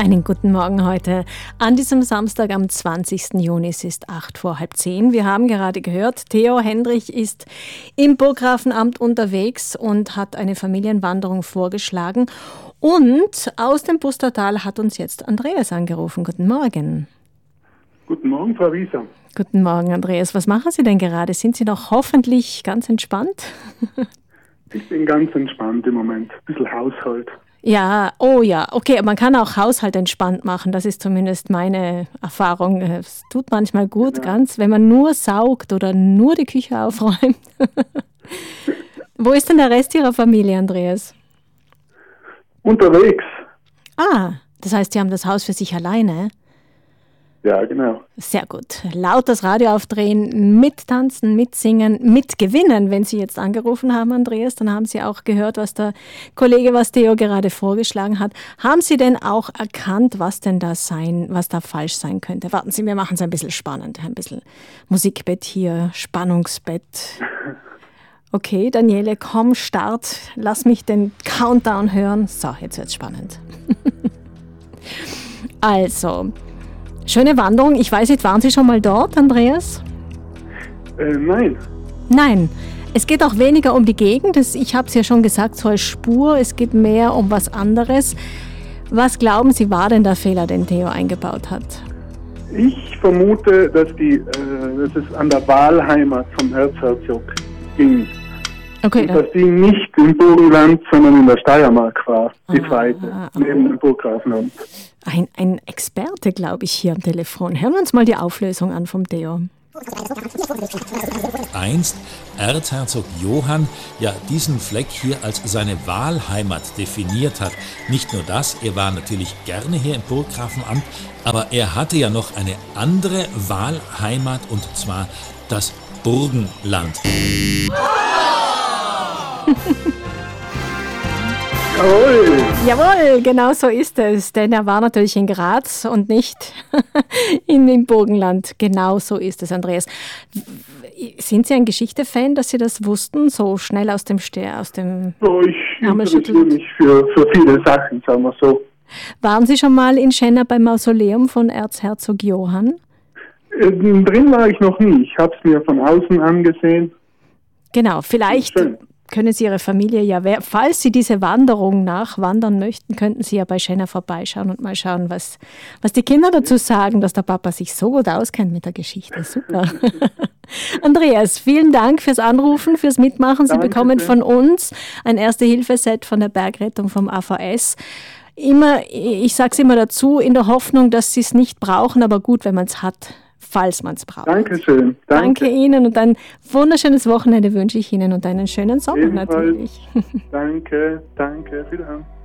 Einen guten Morgen heute an diesem Samstag am 20. Juni. Es ist 8 vor halb 10. Wir haben gerade gehört, Theo Hendrich ist im Burggrafenamt unterwegs und hat eine Familienwanderung vorgeschlagen. Und aus dem Pustertal hat uns jetzt Andreas angerufen. Guten Morgen. Guten Morgen, Frau Wieser. Guten Morgen, Andreas. Was machen Sie denn gerade? Sind Sie noch hoffentlich ganz entspannt? Ich bin ganz entspannt im Moment. Ein bisschen Haushalt. Ja, oh ja, okay, man kann auch Haushalt entspannt machen, das ist zumindest meine Erfahrung. Es tut manchmal gut, Genau. ganz, wenn man nur saugt oder nur die Küche aufräumt. Wo ist denn der Rest Ihrer Familie, Andreas? Unterwegs. Ah, das heißt, Sie haben das Haus für sich alleine? Ja, genau. Sehr gut. Laut das Radio aufdrehen, mittanzen, mitsingen, mitgewinnen. Wenn Sie jetzt angerufen haben, Andreas, dann haben Sie auch gehört, was der Kollege, was Theo gerade vorgeschlagen hat. Haben Sie denn auch erkannt, was da falsch sein könnte? Warten Sie, wir machen es ein bisschen spannend. Ein bisschen Musikbett hier, Spannungsbett. Okay, Daniele, komm, start. Lass mich den Countdown hören. So, jetzt wird's spannend. Also, schöne Wanderung. Ich weiß nicht, waren Sie schon mal dort, Andreas? Nein. Nein. Es geht auch weniger um die Gegend. Ich habe es ja schon gesagt, so als Spur. Es geht mehr um was anderes. Was glauben Sie, war denn der Fehler, den Theo eingebaut hat? Ich vermute, dass es an der Wahlheimat vom Erzherzog ging. Okay, Und dass die nicht im Burgenland, sondern in der Steiermark war. Die zweite, neben dem Burggrafenamt. Ein Experte, glaube ich, hier am Telefon. Hören wir uns mal die Auflösung an vom Theo. Einst Erzherzog Johann ja diesen Fleck hier als seine Wahlheimat definiert hat. Nicht nur das, er war natürlich gerne hier im Burggrafenamt, aber er hatte ja noch eine andere Wahlheimat, und zwar das Burgenland. Jawohl! Jawohl, genau so ist es. Denn er war natürlich in Graz und nicht im Burgenland. Genau so ist es, Andreas. Sind Sie ein Geschichte-Fan, dass Sie das wussten, so schnell aus dem So, ich interessiere mich für viele Sachen, sagen wir so. Waren Sie schon mal in Schenna beim Mausoleum von Erzherzog Johann? Drin war ich noch nie. Ich habe es mir von außen angesehen. Genau, vielleicht können Sie Ihre Familie falls Sie diese Wanderung nachwandern möchten, könnten Sie ja bei Schenna vorbeischauen und mal schauen, was die Kinder dazu sagen, dass der Papa sich so gut auskennt mit der Geschichte. Super. Andreas, vielen Dank fürs Anrufen, fürs Mitmachen. Sie bekommen von uns ein Erste-Hilfe-Set von der Bergrettung vom AVS. Ich sage es immer dazu, in der Hoffnung, dass Sie es nicht brauchen, aber gut, wenn man es hat, falls man es braucht. Dankeschön. Danke Ihnen und ein wunderschönes Wochenende wünsche ich Ihnen und einen schönen Sommer Ebenfalls. natürlich. Danke. Wiederhören.